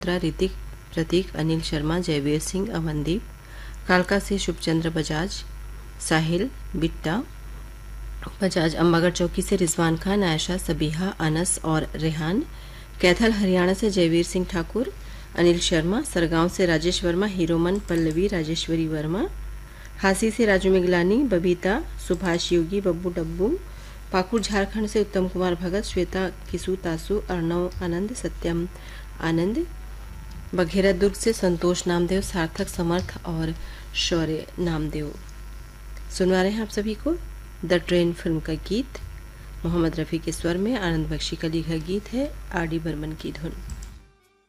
मल्होत्रा, ऋतिक, प्रतीक, अनिल शर्मा, जयवीर सिंह, अमनदीप, कालका से शुभचंद्र बजाज, साहिल, बिट्टा बजाज, अम्बागढ़ चौकी से रिजवान खान, आयशा, सबीहा, अनस और रेहान, कैथल हरियाणा से जयवीर सिंह ठाकुर, अनिल शर्मा, सरगांव से राजेश वर्मा, हीरोमन, पल्लवी, राजेश्वरी वर्मा, हांसी से राजू मिगलानी, बबीता, सुभाष योगी, बब्बू डब्बू, पाकुड़ झारखंड से उत्तम कुमार भगत, श्वेता किसु तासु, अर्णव आनंद, सत्यम आनंद, बघेरा दुर्ग से संतोष नामदेव, सार्थक समर्थ और शौर्य नामदेव। सुनवा रहे हैं आप सभी को द ट्रेन फिल्म का गीत मोहम्मद रफ़ी के स्वर में, आनंद बख्शी का लिखा गीत है, आर डी बर्मन की धुन।